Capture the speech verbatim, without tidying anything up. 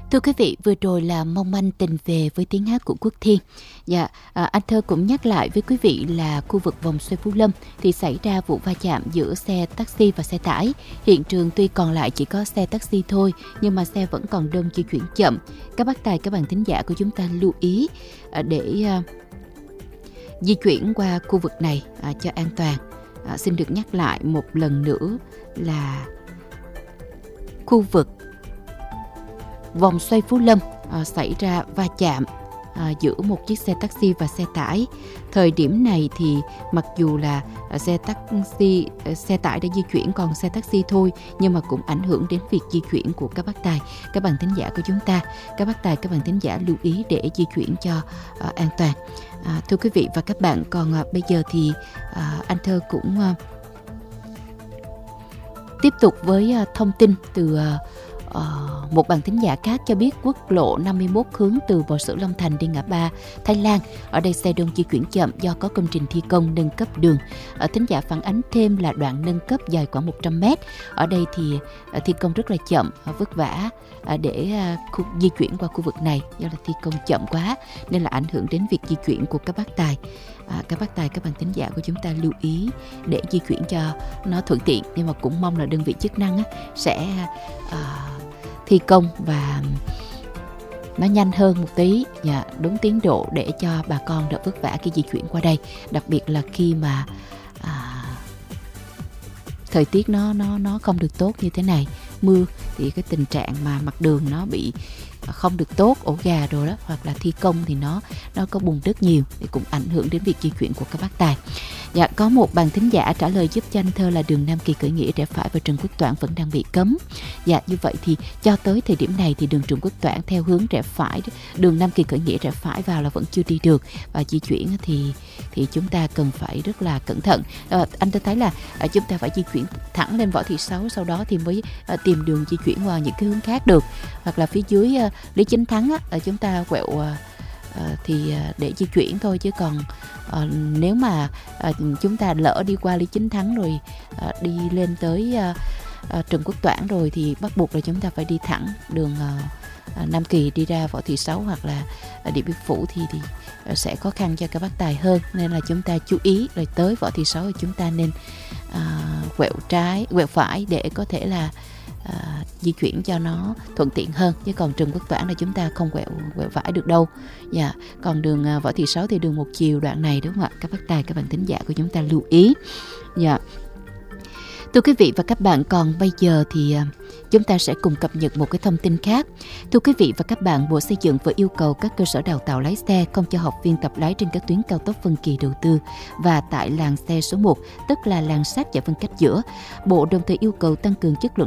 Thưa quý vị, vừa rồi là Mong Manh Tình Về với tiếng hát của Quốc Thiên. Dạ, à, anh Thơ cũng nhắc lại với quý vị là khu vực vòng xoay Phú Lâm thì xảy ra vụ va chạm giữa xe taxi và xe tải. Hiện trường tuy còn lại chỉ có xe taxi thôi, nhưng mà xe vẫn còn đông di chuyển chậm. Các bác tài, các bạn thính giả của chúng ta lưu ý à, để à, di chuyển qua khu vực này à, cho an toàn. À, xin được nhắc lại một lần nữa là khu vực vòng xoay Phú Lâm à, xảy ra va chạm à, giữa một chiếc xe taxi và xe tải. Thời điểm này thì mặc dù là à, xe taxi, à, xe tải đã di chuyển, còn xe taxi thôi, nhưng mà cũng ảnh hưởng đến việc di chuyển của các bác tài, các bạn thính giả của chúng ta. Các bác tài, các bạn thính giả lưu ý để di chuyển cho à, an toàn. À, thưa quý vị và các bạn, còn à, bây giờ thì à, anh Thơ cũng à, tiếp tục với à, thông tin từ à, Uh, một bạn thính giả khác cho biết quốc lộ năm mươi mốt hướng từ Bò Sữa Long Thành đi ngã ba Thái Lan. Ở đây xe đông di chuyển chậm do có công trình thi công nâng cấp đường. Uh, thính giả phản ánh thêm là đoạn nâng cấp dài khoảng một trăm mét. Ở đây thì uh, thi công rất là chậm, uh, vất vả uh, để uh, khu, di chuyển qua khu vực này do là thi công chậm quá nên là ảnh hưởng đến việc di chuyển của các bác tài. À, các bác tài, các bạn thính giả của chúng ta lưu ý để di chuyển cho nó thuận tiện, nhưng mà cũng mong là đơn vị chức năng á, sẽ à, thi công và nó nhanh hơn một tí, dạ, đúng tiến độ để cho bà con đỡ vất vả khi di chuyển qua đây, đặc biệt là khi mà à, thời tiết nó nó nó không được tốt như thế này, mưa thì cái tình trạng mà mặt đường nó bị không được tốt, ổ gà rồi đó, hoặc là thi công thì nó nó có bùn đất nhiều thì cũng ảnh hưởng đến việc di chuyển của các bác tài. Dạ, có một bạn thính giả trả lời giúp cho anh Thơ là đường Nam Kỳ khởi nghĩa rẽ phải và Trần Quốc Toản vẫn đang bị cấm. Dạ, như vậy thì cho tới thời điểm này thì đường Trần Quốc Toản theo hướng rẽ phải, đường Nam Kỳ khởi nghĩa rẽ phải vào là vẫn chưa đi được, và di chuyển thì thì chúng ta cần phải rất là cẩn thận. À, anh Thơ thấy là à, chúng ta phải di chuyển thẳng lên Võ Thị Sáu, sau đó thì mới à, tìm đường di chuyển qua những cái hướng khác được, hoặc là phía dưới à, Lý Chính Thắng á, chúng ta quẹo à, thì để di chuyển thôi, chứ còn à, nếu mà à, chúng ta lỡ đi qua Lý Chính Thắng rồi à, đi lên tới à, à, Trần Quốc Toản rồi thì bắt buộc là chúng ta phải đi thẳng đường à, à, Nam Kỳ đi ra Võ Thị Sáu hoặc là à, Điện Biên Phủ thì, thì à, sẽ khó khăn cho các bác tài hơn, nên là chúng ta chú ý rồi tới Võ Thị Sáu thì chúng ta nên à, quẹo trái, quẹo phải để có thể là À, di chuyển cho nó thuận tiện hơn, chứ còn Trần Quốc Toản là chúng ta không quẹo quẹo phải được đâu. Dạ, còn đường à, Võ Thị Sáu thì đường một chiều đoạn này, đúng không ạ? Các bác tài, các bạn thính giả của chúng ta lưu ý. Dạ. Thưa quý vị và các bạn, còn bây giờ thì à, chúng ta sẽ cùng cập nhật một cái thông tin khác. Thưa quý vị và các bạn, Bộ Xây dựng vừa yêu cầu các cơ sở đào tạo lái xe không cho học viên tập lái trên các tuyến cao tốc phân kỳ đầu tư và tại làn xe số một, tức là làn sát giải phân cách giữa. Bộ đồng thời yêu cầu tăng cường chất lượng